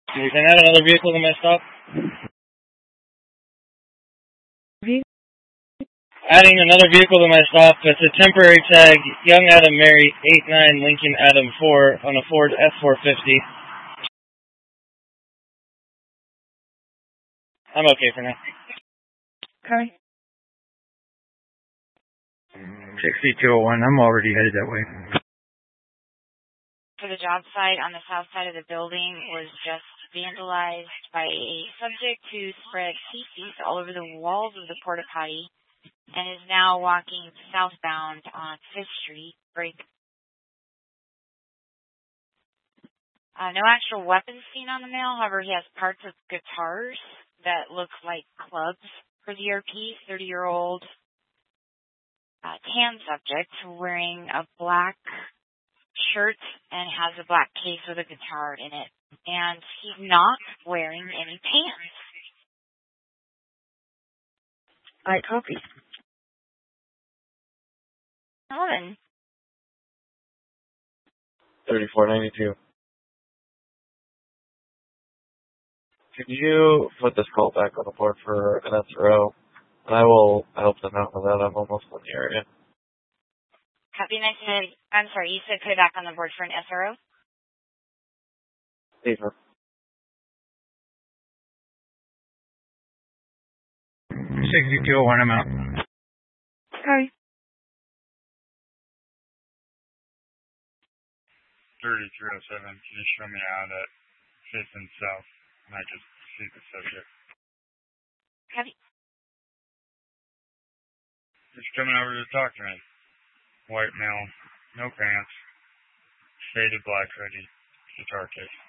You can add another vehicle to my stop. Adding another vehicle to my stop. It's a temporary tag. Young Adam Mary, 89 Lincoln Adam 4 on a Ford F450. I'm okay for now. Okay. 6201, I'm already headed that way. For the job site on the south side of the building was just vandalized by a subject who spread feces all over the walls of the porta potty and is now walking southbound on 5th Street. No actual weapons seen on the male. However, he has parts of guitars that look like clubs for the ERP. 30-year-old tan subject wearing a black shirt and has a black case with a guitar in it. And he's not wearing any pants. I copy. 11. 3492. Could you put this call back on the board for an SRO? And I will help them out with that. I'm almost in the area. Copy. And I'm sorry, you said put it back on the board for an SRO? Paper. 6201, I'm out. Okay. 3307, can you show me out at 5th and South? And I just see the subject. Copy. He's coming over to talk to me. White male, no pants, faded black hoodie, guitar case.